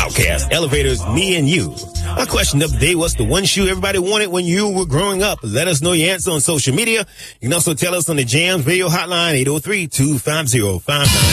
Outcast, Elevators, Me and You. Our question of the day, what's the one shoe everybody wanted when you were growing up? Let us know your answer on social media. You can also tell us on the Jams Radio Hotline, 803-250-59.